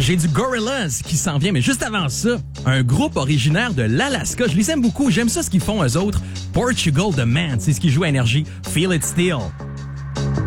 J'ai du Gorillaz qui s'en vient, mais juste avant ça, un groupe originaire de l'Alaska. Je les aime beaucoup, j'aime ça ce qu'ils font eux autres. Portugal The Man, c'est ce qui joue à Énergie. Feel It Still.